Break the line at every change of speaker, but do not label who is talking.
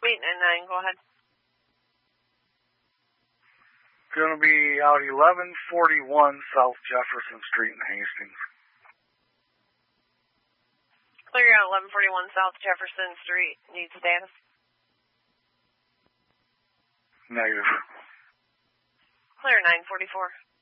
899, go ahead.
Going to be out 1141 South Jefferson Street in Hastings.
Clear out 1141 South Jefferson Street. Need status?
Negative.
Clear 944.